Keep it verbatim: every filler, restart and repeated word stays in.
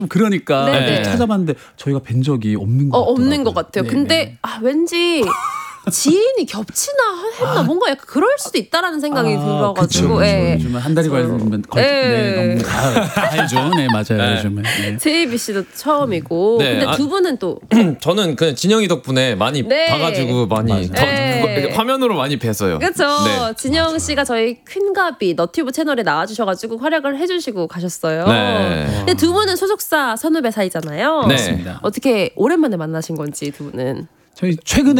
그러니까 네네. 찾아봤는데 저희가 뵌 적이 없는 것 어, 같아요. 없는 것 같아요. 네네. 근데 아, 왠지 지인이 겹치나 했나 뭔가 약간 그럴 수도 있다라는 생각이 아, 들어가지고 그쵸, 예. 요즘은 한 달이 걸리면 걸, 예. 네, 너무 다, 다 알죠. 네, 맞아요. 네. 요즘은. 네. 제이비 씨도 처음이고 네, 근데 아, 두 분은 또 저는 그냥 진영이 덕분에 많이 네. 봐가지고 많이 더, 네. 그거, 화면으로 많이 뵀어요. 그렇죠. 네. 진영 씨가 저희 퀸가비 너튜브 채널에 나와주셔가지고 활약을 해주시고 가셨어요. 네. 근데 두 분은 소속사 선후배 사이잖아요. 네. 맞습니다. 어떻게 오랜만에 만나신 건지 두 분은. 저희 최근에